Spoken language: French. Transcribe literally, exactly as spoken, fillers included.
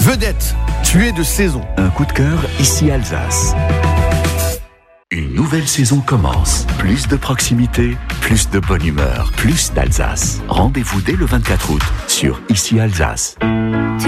Vedette, tu es de saison. Un coup de cœur, ici Alsace. Une nouvelle saison commence. Plus de proximité, plus de bonne humeur, plus d'Alsace. Rendez-vous dès le vingt-quatre août sur Ici Alsace.